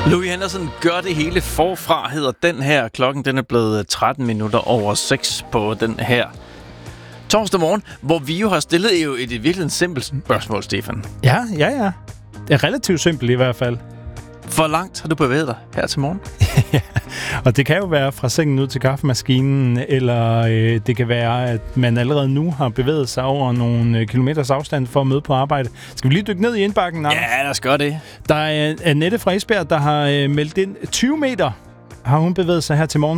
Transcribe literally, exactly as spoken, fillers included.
Louis Henderson gør det hele forfra, hedder den her. Klokken den er blevet tretten minutter over seks på den her torsdag morgen, hvor vi jo har stillet jo et virkelig simpelt spørgsmål, Stefan. Ja, ja, ja. Det er relativt simpelt i hvert fald. Hvor langt har du bevæget dig her til morgen? Ja, og det kan jo være fra sengen ud til kaffemaskinen, eller øh, det kan være, at man allerede nu har bevæget sig over nogle øh, kilometers afstand for at møde på arbejde. Skal vi lige dykke ned i indbakken, Anders? Ja, lad os gøre det. Der er Annette fra Esbjerg, der har øh, meldt ind tyve meter, har hun bevæget sig her til morgen.